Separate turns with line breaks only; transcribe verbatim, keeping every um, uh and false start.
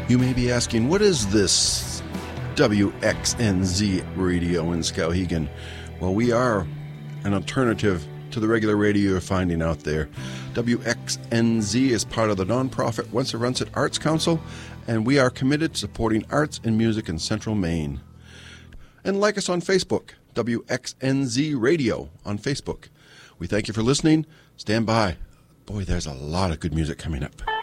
You may be asking, what is this W X N Z radio in Skowhegan? Well, we are an alternative to the regular radio you're finding out there. W X N Z is part of the nonprofit Wensleydale Arts Council, and we are committed to supporting arts and music in Central Maine. And like us on Facebook, W X N Z Radio on Facebook. We thank you for listening. Stand by. Boy, there's a lot of good music coming up.